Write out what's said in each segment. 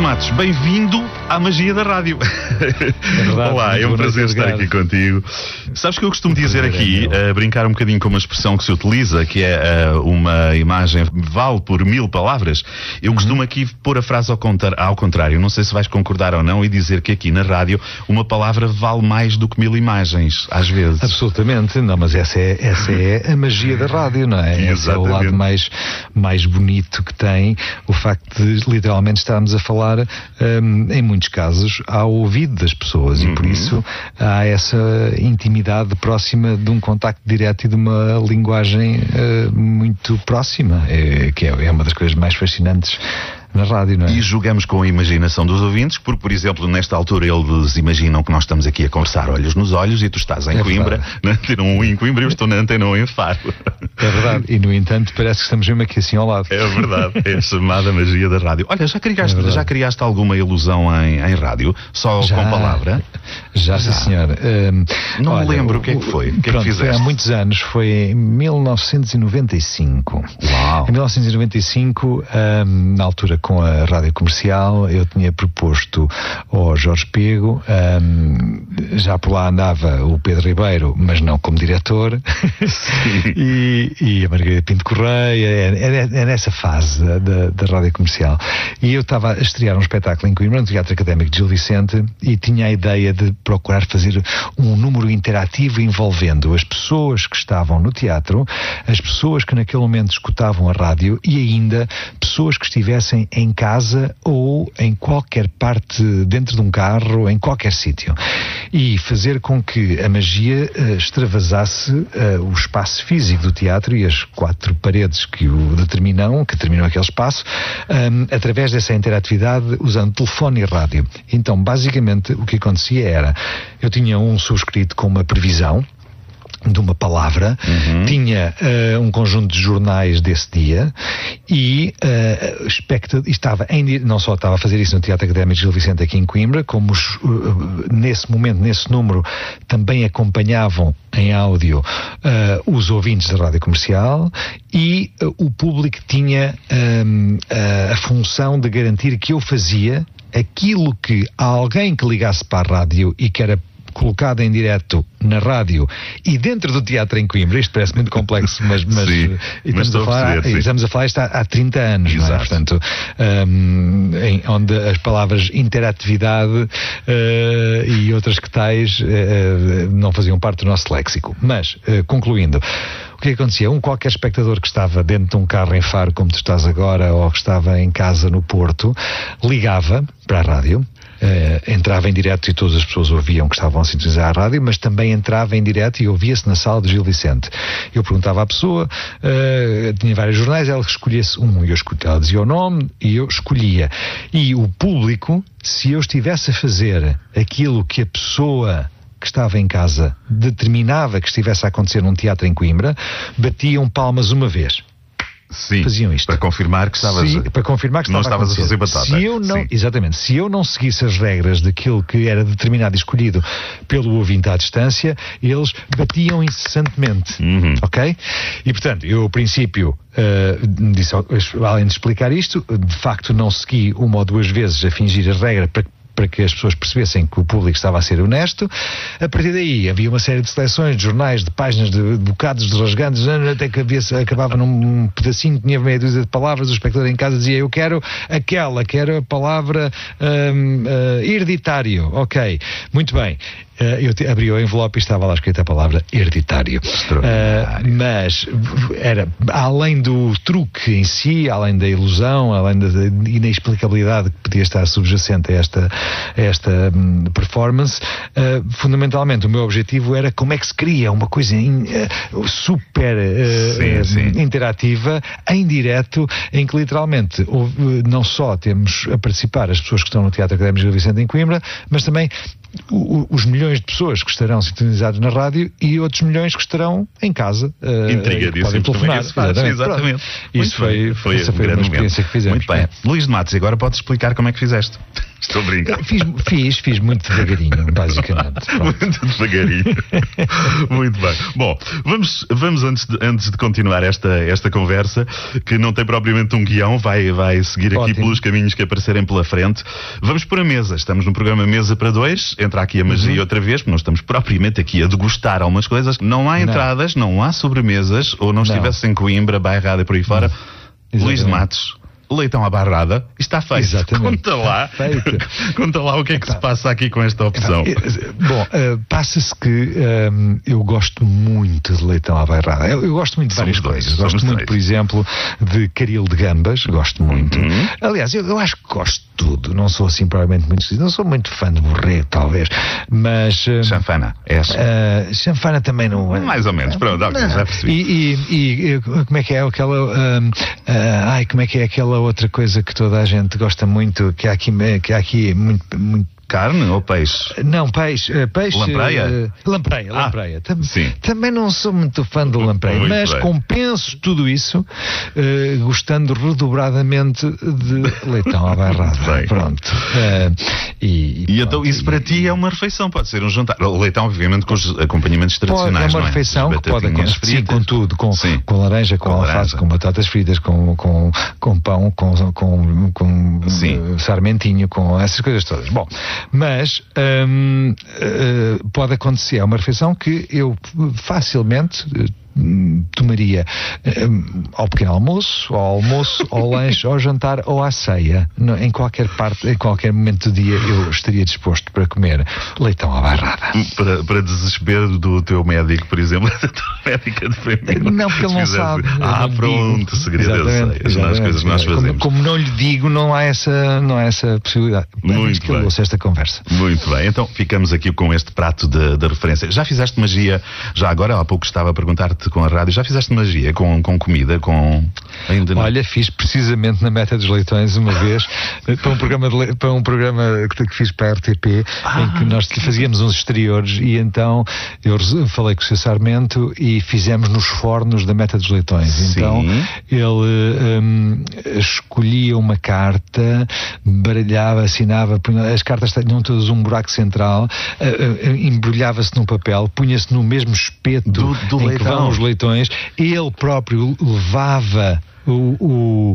Matos, bem-vindo à magia da rádio. É verdade, olá, é um prazer estar aqui contigo. Sabes que eu costumo dizer aqui, brincar um bocadinho com uma expressão que se utiliza, que é uma imagem vale por 1000 palavras. Eu costumo aqui pôr a frase ao contrário, não sei se vais concordar ou não, e dizer que aqui na rádio uma palavra vale mais do que 1000 imagens, às vezes. Absolutamente, não, mas essa é a magia da rádio, não é? Esse é o lado mais bonito que tem, o facto de literalmente estarmos a falar, em muitos casos, ao ouvido das pessoas, e por isso há essa intimidade próxima de um contacto direto e de uma linguagem muito próxima, que é uma das coisas mais fascinantes na rádio, não é? E jogamos com a imaginação dos ouvintes, porque, por exemplo, nesta altura eles imaginam que nós estamos aqui a conversar olhos nos olhos e tu estás em Coimbra, na Antena 1 em Coimbra e eu estou na Antena 1 em Faro. É verdade, e no entanto parece que estamos mesmo aqui assim ao lado. É verdade, é a chamada magia da rádio. Olha, já criaste alguma ilusão em rádio? Só com palavra? Já, sim senhor. Não me lembro o que é que foi. O que é que fizeste? Foi há muitos anos, foi em 1995. Uau! Em 1995, na altura com a Rádio Comercial, eu tinha proposto ao Jorge Pego, já por lá andava o Pedro Ribeiro, mas não como diretor, e a Margarida Pinto Correia, é nessa fase da Rádio Comercial. E eu estava a estrear um espetáculo em Coimbra, no Teatro Académico de Gil Vicente, e tinha a ideia de procurar fazer um número interativo envolvendo as pessoas que estavam no teatro, as pessoas que naquele momento escutavam a rádio e ainda pessoas que estivessem em casa ou em qualquer parte, dentro de um carro, em qualquer sítio. E fazer com que a magia extravasasse o espaço físico do teatro e as 4 paredes que o determinam aquele espaço, através dessa interatividade usando telefone e rádio. Então, basicamente, o que acontecia era, eu tinha um subscrito com uma previsão de uma palavra, tinha um conjunto de jornais desse dia e não só estava a fazer isso no Teatro Académico de Gil Vicente aqui em Coimbra, como nesse momento, nesse número, também acompanhavam em áudio os ouvintes da Rádio Comercial e o público tinha a função de garantir que eu fazia aquilo que alguém que ligasse para a rádio e que era colocado em direto na rádio e dentro do teatro em Coimbra, isto parece muito complexo, mas estamos a falar isto há 30 anos, não é? Portanto, onde as palavras interatividade e outras que tais não faziam parte do nosso léxico. Mas, concluindo, o que acontecia? Qualquer espectador que estava dentro de um carro em Faro, como tu estás agora, ou que estava em casa no Porto, ligava para a rádio, entrava em direto e todas as pessoas ouviam que estavam a sintonizar a rádio, mas também entrava em direto e ouvia-se na sala de Gil Vicente. Eu perguntava à pessoa, tinha vários jornais, ela escolhesse um, e ela dizia o nome e eu escolhia. E o público, se eu estivesse a fazer aquilo que a pessoa que estava em casa determinava que estivesse a acontecer num teatro em Coimbra, batiam palmas uma vez. Sim, faziam isto. Para confirmar que estavas não estavas a fazer batata. Se eu não seguisse as regras daquilo que era determinado e escolhido pelo ouvinte à distância, eles batiam incessantemente. Ok? E portanto, eu ao princípio disse, além de explicar isto, de facto não segui uma ou duas vezes a fingir as regras para que as pessoas percebessem que o público estava a ser honesto. A partir daí havia uma série de seleções, de jornais, de páginas, de bocados, de rasgantes, até que acabava num pedacinho, tinha meia dúzia de palavras, o espectador em casa dizia, eu quero quero a palavra hereditário. Ok, muito bem. Eu abri o envelope e estava lá escrita a palavra hereditário. Mas era, além do truque em si, além da ilusão, além da inexplicabilidade que podia estar subjacente a esta performance, fundamentalmente o meu objetivo era como é que se cria uma coisa super interativa, em direto, em que literalmente não só temos a participar as pessoas que estão no Teatro Académico de Gil Vicente em Coimbra, mas também os milhões de pessoas que estarão sintonizadas na rádio e outros milhões que estarão em casa, podem telefonar. Exatamente. Isso foi uma experiência que fizemos. Muito bem. Luís de Matos, agora podes explicar como é que fizeste. Estou a brincar. Fiz muito devagarinho, basicamente. Muito devagarinho. Muito bem. Bom, vamos antes de continuar esta conversa, que não tem propriamente um guião, vai seguir aqui pelos caminhos que aparecerem pela frente. Vamos por a mesa. Estamos no programa Mesa para Dois. Entra aqui a magia outra vez, porque nós estamos propriamente aqui a degustar algumas coisas. Não há entradas, não há sobremesas, ou não estivesse em Coimbra, Bairrada e por aí fora. Luís de Matos, leitão à barrada, está feito. Exatamente. Conta lá o que é que se passa aqui com esta opção. Bom, passa-se que eu gosto muito de leitão à barrada. Eu gosto muito de várias coisas. Gosto muito, por exemplo, de caril de gambas. Gosto muito. Aliás, eu acho que gosto de tudo. Não sou assim provavelmente muito... Não sou muito fã de borrego, talvez. Mas... chanfana, chanfana também não... Mais ou menos, pronto, já percebi. E como é que é aquela... como é que é aquela outra coisa que toda a gente gosta muito, que há aqui muito... Carne ou peixe? Não, peixe. Lampreia? Lampreia. Sim. Também não sou muito fã do lampreia, mas compenso tudo isso gostando redobradamente de leitão à barrada. Pronto. Então isso para ti é uma refeição, pode ser um jantar. O leitão, obviamente, com os acompanhamentos tradicionais. É uma refeição que pode acontecer, sim, com tudo, com laranja, com alface, com batatas fritas, com pão, com sarmentinho, com essas coisas todas. Bom, mas pode acontecer, é uma refeição que eu facilmente tomaria ao pequeno almoço, ao lanche, ao jantar ou à ceia. Em qualquer momento do dia eu estaria disposto para comer leitão à barrada. Para desespero do teu médico, por exemplo, da tua médica de primeiro. Não, porque ele não sabe. Pronto, segredo eu sei. As coisas que nós fazemos. Como não lhe digo, não há essa possibilidade. Muito bem. Eu ouço esta conversa. Muito bem. Então ficamos aqui com este prato de referência. Já fizeste magia? Já agora, há pouco estava a perguntar-te com a rádio, já fizeste magia com comida? Ainda não? Olha, fiz precisamente na Meta dos Leitões uma vez para um programa que fiz para a RTP, em que nós fazíamos uns exteriores, e então eu falei com o Sr. Sarmento e fizemos nos fornos da Meta dos Leitões. Sim. Então ele escolhia uma carta, baralhava, assinava, as cartas tinham todas um buraco central, embrulhava-se num papel, punha-se no mesmo espeto do em leitão. Que vão os leitões, ele próprio levava o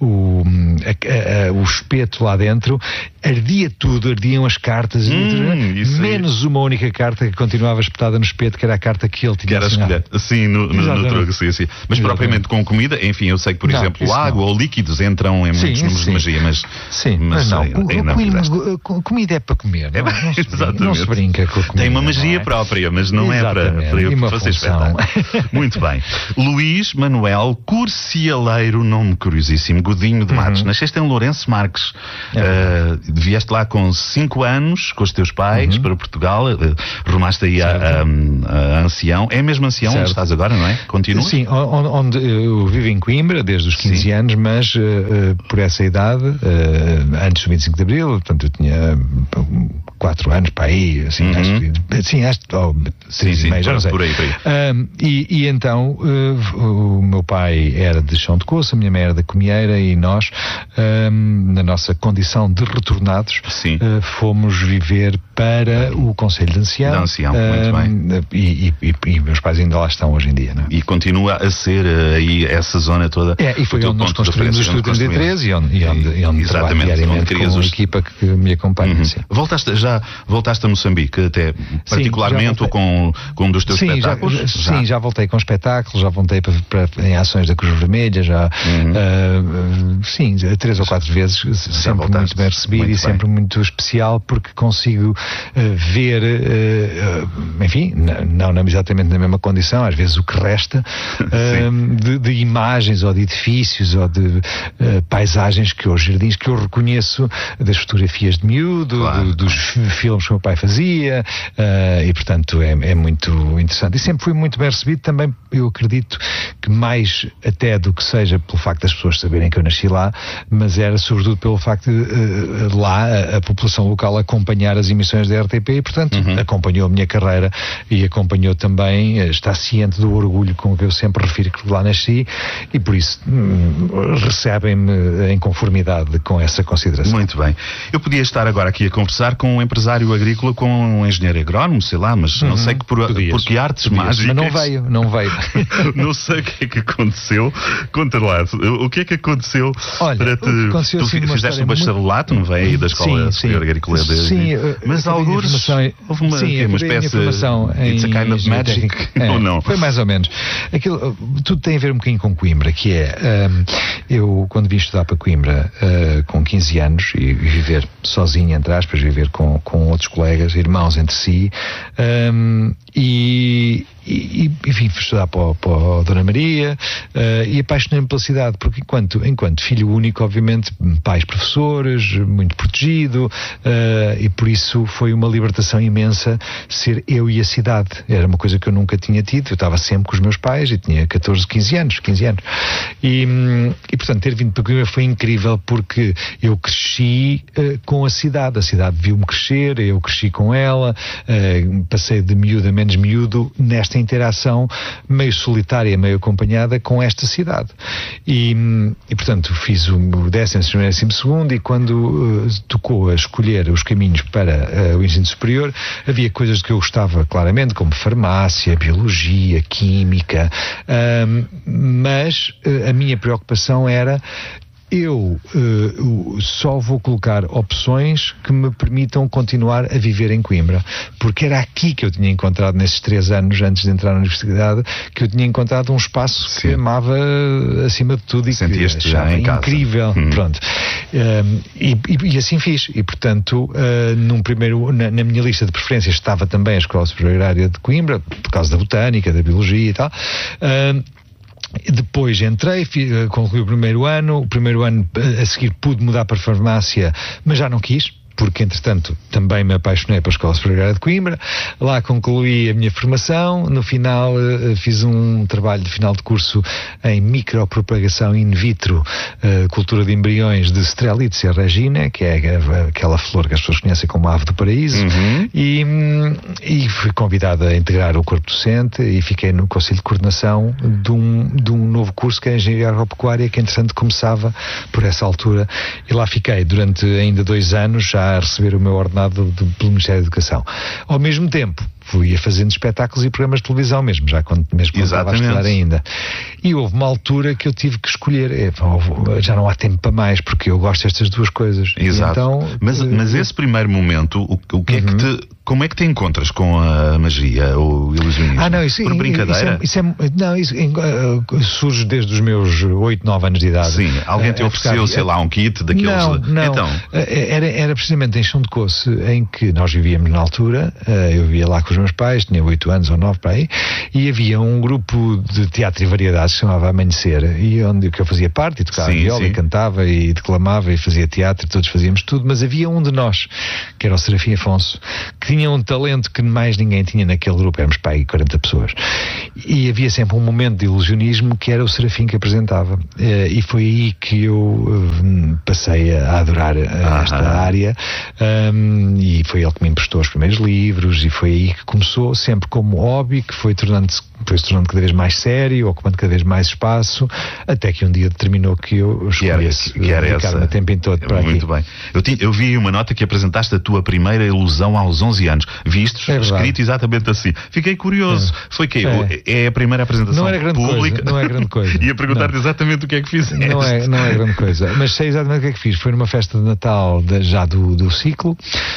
espeto lá dentro, ardia tudo, ardiam as cartas, menos uma única carta que continuava espetada no espeto, que era a carta que ele tinha. Que era escolher. Sim, no truque, sim. Mas exatamente. Propriamente com comida, enfim, eu sei que, por exemplo, água ou líquidos entram em muitos números de magia, mas não. Comida é para comer. Não se brinca com a comida. Tem uma magia própria, mas não é para eu fazer espetáculo. Muito bem. Luís Manuel Curcialeiro, nome curiosíssimo, Godinho de Matos. Nasceste em Lourenço Marques. Vieste lá com 5 anos, com os teus pais, para Portugal. Rumaste aí a Ancião. É mesmo Ancião onde estás agora, não é? Continua? Sim, onde eu vivo em Coimbra desde os 15 anos, mas por essa idade, antes do 25 de Abril, portanto eu tinha 4 anos para aí, assim, acho que 3 e meio, já não sei. Por aí. E então o meu pai era de Chão de Coça, a minha mãe era da Comieira, e nós, na nossa condição de retornados, fomos viver para o Conselho de Ancião. Muito bem. E meus pais ainda lá estão hoje em dia, não é? E continua a ser aí essa zona toda. E foi onde nós construímos o Estúdio 33 e onde trabalho diariamente com a equipa que me acompanha. Voltaste a Moçambique, até particularmente, ou com um dos teus espetáculos? Já voltei com espetáculos, já voltei em ações da Cruz Vermelha, 3 ou 4 vezes, sempre muito bem recebido e sempre muito especial, porque consigo ver, enfim, não exatamente na mesma condição, às vezes o que resta, de imagens ou de edifícios ou de paisagens ou jardins que eu reconheço das fotografias de miúdo, dos filmes que o meu pai fazia, e portanto é muito interessante. E sempre fui muito bem recebido também, eu acredito que mais até do que seja pelo facto das pessoas saberem que eu nasci lá, mas era sobretudo pelo facto de lá a população local acompanhar as emissões da RTP e, portanto, acompanhou a minha carreira e acompanhou também, está ciente do orgulho com que eu sempre refiro que lá nasci e por isso recebem-me em conformidade com essa consideração. Muito bem. Eu podia estar agora aqui a conversar com um empresário agrícola, com um engenheiro agrónomo, sei lá, mas não sei que por que artes mágicas... Mas não veio. Não sei o que é que aconteceu. Conta lá, o que é que aconteceu? Olha, para te... Tu fizeste um bacharelato, não veio aí da Escola Superior Agrícola? Sim, mas alguns houve uma espécie It's a kind of magic, ou não? Foi mais ou menos. Aquilo, tudo tem a ver um bocadinho com Coimbra, que é, eu quando vim estudar para Coimbra com 15 anos e viver sozinho, entre aspas, viver com outros colegas, irmãos entre si, e enfim, fui estudar para a Dona Maria e apaixonei-me pela cidade, porque enquanto filho único, obviamente, pais professores, muito protegido, e por isso foi uma libertação imensa ser eu e a cidade. Era uma coisa que eu nunca tinha tido. Eu estava sempre com os meus pais e tinha 15 anos. E portanto, ter vindo para Coimbra foi incrível, porque eu cresci com a cidade viu-me crescer, eu cresci com ela, passei de miúdo a menos miúdo nesta interação meio solitária, meio acompanhada com esta cidade. E portanto, fiz o 10º, 12º, e quando tocou a escolher os caminhos para o ensino superior, havia coisas que eu gostava claramente, como farmácia, biologia, química, mas a minha preocupação era: eu só vou colocar opções que me permitam continuar a viver em Coimbra, porque era aqui que eu tinha encontrado, nesses 3 anos antes de entrar na universidade, que eu tinha encontrado um espaço que amava acima de tudo e que achava incrível. Pronto. E assim fiz. E portanto, na minha lista de preferências estava também a Escola Superior Agrária de Coimbra, por causa da botânica, da biologia e tal. Depois entrei, concluí o primeiro ano a seguir pude mudar para farmácia, mas já não quis, porque entretanto também me apaixonei pela Escola Superior Agrária de Coimbra. Lá concluí a minha formação. No final fiz um trabalho de final de curso em micropropagação in vitro, cultura de embriões de Strelitzia regina, que é aquela flor que as pessoas conhecem como ave do paraíso. E fui convidado a integrar o corpo docente e fiquei no Conselho de Coordenação de um novo curso, que é a Engenharia Agropecuária, que entretanto começava por essa altura, e lá fiquei durante ainda 2 anos já a receber o meu ordenado pelo Ministério da Educação. Ao mesmo tempo, ia fazendo espetáculos e programas de televisão mesmo quando estava a estudar ainda. E houve uma altura que eu tive que escolher. Já não há tempo para mais, porque eu gosto destas duas coisas. Exato. Então, mas esse primeiro momento, o que é que como é que te encontras com a magia ou ilusionismo? Não, isso, por brincadeira? Isso surge desde os meus 8, 9 anos de idade. Sim, alguém te ofereceu, sei lá, um kit daqueles... Não. Então... Era precisamente em Chão de Coce, em que nós vivíamos na altura. Eu vivia lá com os meus pais, tinha 8 anos ou 9 para aí, e havia um grupo de teatro e variedades que se chamava Amanhecer, e onde eu fazia parte, e tocava viola, e cantava, e declamava, e fazia teatro, todos fazíamos tudo, mas havia um de nós, que era o Serafim Afonso, que tinha um talento que mais ninguém tinha naquele grupo. Éramos para aí 40 pessoas. E havia sempre um momento de ilusionismo que era o Serafim que apresentava. E foi aí que eu passei a adorar esta área. E foi ele que me emprestou os primeiros livros, e foi aí que começou, sempre como hobby, que foi se tornando cada vez mais sério, ocupando cada vez mais espaço, até que um dia determinou que eu escolhesse dedicar-me o tempo todo para aqui. Muito bem. Eu vi uma nota que apresentaste a tua primeira ilusão aos 11 anos. Viste? Escrito exatamente assim. Fiquei curioso. Foi que é a primeira apresentação pública. Não é grande coisa. Ia perguntar-te exatamente o que é que fizeste. Não é grande coisa. Mas sei exatamente o que é que fiz. Foi numa festa de Natal já do ciclo,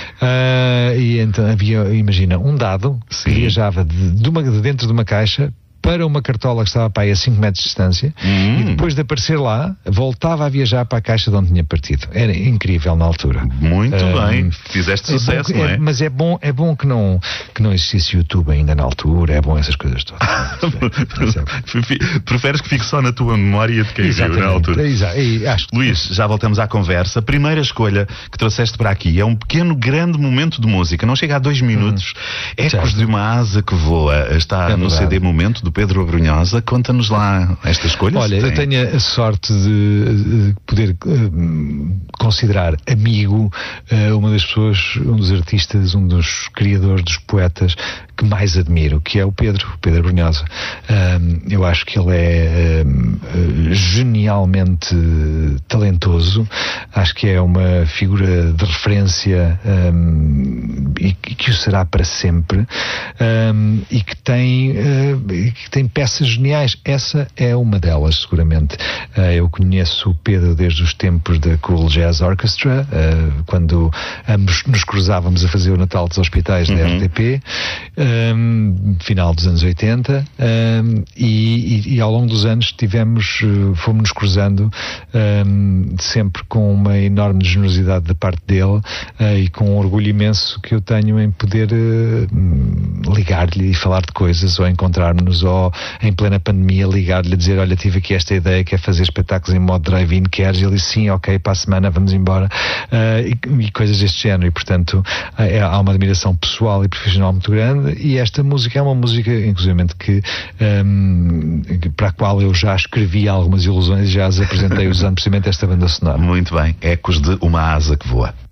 e então havia, imagina, um dado que viajava de dentro de uma caixa para uma cartola que estava para aí a 5 metros de distância, e depois de aparecer lá, voltava a viajar para a caixa de onde tinha partido. Era incrível na altura. Muito bem, fizeste sucesso, não é? Mas é bom que não existisse YouTube ainda na altura, é bom essas coisas todas. Preferes que fique só na tua memória de quem viu na altura. Acho que... Luís, já voltamos à conversa. A primeira escolha que trouxeste para aqui é um pequeno, grande momento de música, não chega a 2 minutos. Ecos de uma asa que voa, está no CD Momento, do Pedro Abrunhosa. Conta-nos lá esta escolha. Olha, eu tenho a sorte de poder considerar amigo uma das pessoas, um dos artistas, um dos criadores, dos poetas que mais admiro, que é o Pedro Abrunhosa. Eu acho que ele é genialmente talentoso, acho que é uma figura de referência e que o será para sempre, e que tem peças geniais. Essa é uma delas, seguramente. Eu conheço o Pedro desde os tempos da Cool Jazz Orchestra, quando ambos nos cruzávamos a fazer o Natal dos Hospitais da RTP, final dos anos 80, e ao longo dos anos fomos-nos cruzando, sempre com uma enorme generosidade da parte dele, e com um orgulho imenso que eu tenho em poder ligar-lhe e falar de coisas, ou encontrar-nos, ou em plena pandemia ligar-lhe a dizer: olha, tive aqui esta ideia, quer fazer espetáculos em modo drive-in, queres? E ele disse: sim, ok, para a semana vamos embora, e coisas deste género. E portanto há uma admiração pessoal e profissional muito grande, e esta música é uma música, inclusivamente, para a qual eu já escrevi algumas ilusões e já as apresentei usando precisamente esta banda sonora. Muito bem, Ecos de uma Asa que Voa.